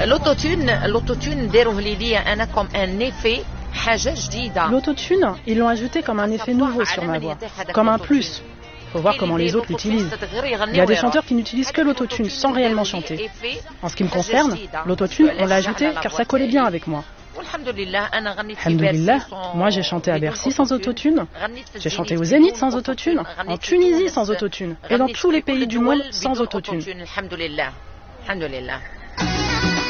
l'autotune داروه لي انا comme un effet حاجه جديده. L'autotune, ils l'ont ajouté comme un effet nouveau sur ma voix, comme un plus. Faut voir comment les autres l'utilisent. Il y a des chanteurs qui n'utilisent que l'autotune sans réellement chanter. En ce qui me concerne, l'autotune, on l'a ajouté car ça collait bien avec moi. Alhamdulillah, moi j'ai chanté à Bercy sans autotune, j'ai chanté au Zénith sans autotune, en Tunisie sans autotune, et dans tous les pays du monde sans autotune. Alhamdulillah.